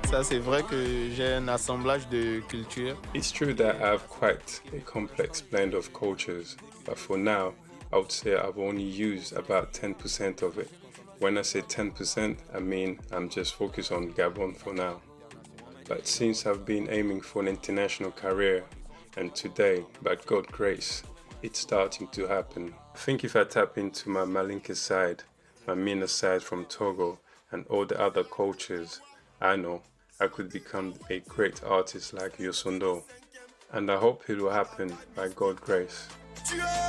Ça, c'est vrai que j'ai un assemblage de cultures. It's true that I have quite a complex blend of cultures, but for now, I would say I've only used about 10% of it. When I say 10%, I mean I'm just focused on Gabon for now. But since I've been aiming for an international career, and today, by God's grace, it's starting to happen. I think if I tap into my Malinke side, my Mina side from Togo, and all the other cultures I know, I could become a great artist like Yosundo. And I hope it will happen by God's grace.